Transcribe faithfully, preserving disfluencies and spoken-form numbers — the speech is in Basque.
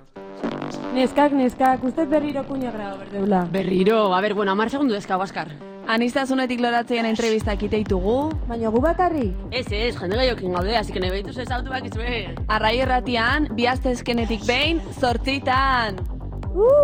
Neskak, neskak, uste berriro kuña graba berdeula. Berriro, a ber, bueno, amar segundu dezka, Baskar. Anistazunetik loratzean entrevistak iteitugu. Baina gu bakarri? Ez, ez, jende gaiokin gaude, así que nebeitu ez autu bakizue. Arrai erratian, bi astezkenetik behin, zortzitan. Uh!